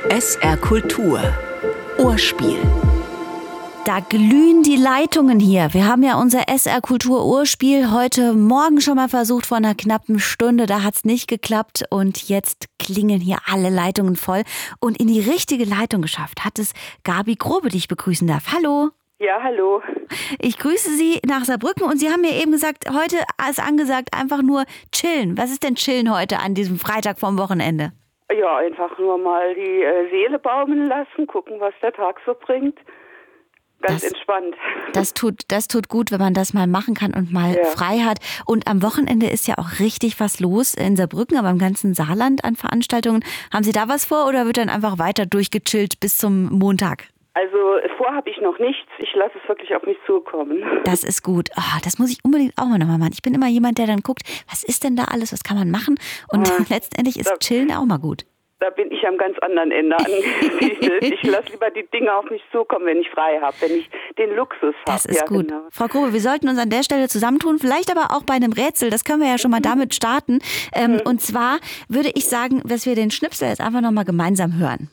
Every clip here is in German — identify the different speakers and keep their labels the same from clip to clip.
Speaker 1: SR Kultur Ohrspiel.
Speaker 2: Da glühen die Leitungen hier. Wir haben ja unser SR Kultur Ohrspiel heute Morgen schon mal versucht, vor einer knappen Stunde. Da hat's nicht geklappt und jetzt klingeln hier alle Leitungen voll. Und in die richtige Leitung geschafft hat es Gabi Grobe, die ich begrüßen darf. Hallo.
Speaker 3: Ja, hallo.
Speaker 2: Ich grüße Sie nach Saarbrücken und Sie haben mir eben gesagt, heute ist angesagt einfach nur chillen. Was ist denn chillen heute an diesem Freitag vorm Wochenende?
Speaker 3: Ja, einfach nur mal die Seele baumeln lassen, gucken, was der Tag so bringt. Ganz entspannt. Das
Speaker 2: tut gut, wenn man das mal machen kann und mal frei hat. Und am Wochenende ist ja auch richtig was los in Saarbrücken, aber im ganzen Saarland an Veranstaltungen. Haben Sie da was vor oder wird dann einfach weiter durchgechillt bis zum Montag?
Speaker 3: Also vor habe ich noch nichts. Ich lasse es wirklich auf mich zukommen.
Speaker 2: Das ist gut. Oh, das muss ich unbedingt auch mal nochmal machen. Ich bin immer jemand, der dann guckt, was ist denn da alles, was kann man machen? Und letztendlich ist Chillen auch mal gut.
Speaker 3: Da bin ich am ganz anderen Ende angesiedelt. Ich lasse lieber die Dinge auf mich zukommen, wenn ich frei habe, wenn ich den Luxus habe.
Speaker 2: Das ist gut. Genau. Frau Grobe, wir sollten uns an der Stelle zusammentun, vielleicht aber auch bei einem Rätsel. Das können wir ja schon mal damit starten. Und zwar würde ich sagen, dass wir den Schnipsel jetzt einfach nochmal gemeinsam hören.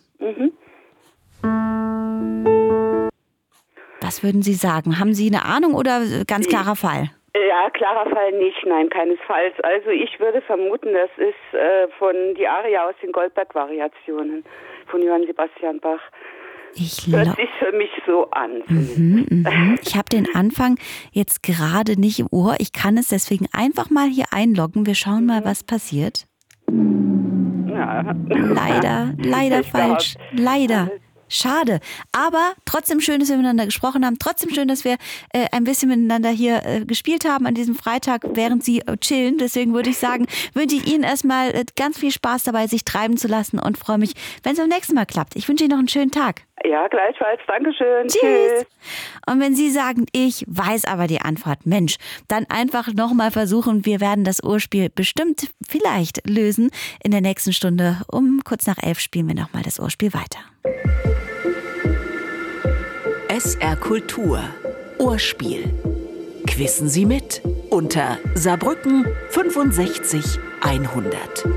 Speaker 2: Was würden Sie sagen? Haben Sie eine Ahnung oder ganz klarer Fall?
Speaker 3: Ja, klarer Fall nicht, nein, keinesfalls. Also ich würde vermuten, das ist von die Aria aus den Goldberg-Variationen von Johann Sebastian Bach. Hört sich für mich so an.
Speaker 2: Ich habe den Anfang jetzt gerade nicht im Ohr. Ich kann es deswegen einfach mal hier einloggen. Wir schauen mal, was passiert.
Speaker 3: Ja.
Speaker 2: Leider falsch. Leider. Schade, aber trotzdem schön, dass wir miteinander gesprochen haben. Trotzdem schön, dass wir ein bisschen miteinander hier gespielt haben an diesem Freitag, während Sie chillen. Deswegen würde ich sagen, wünsche ich Ihnen erstmal ganz viel Spaß dabei, sich treiben zu lassen und freue mich, wenn es beim nächsten Mal klappt. Ich wünsche Ihnen noch einen schönen Tag.
Speaker 3: Ja, gleichfalls. Dankeschön.
Speaker 2: Tschüss. Und wenn Sie sagen, ich weiß aber die Antwort, Mensch, dann einfach nochmal versuchen. Wir werden das Ohrspiel bestimmt vielleicht lösen. In der nächsten Stunde um kurz nach 11 spielen wir nochmal das Ohrspiel weiter.
Speaker 1: SR Kultur Ohrspiel. Quissen Sie mit unter Saarbrücken 65 100.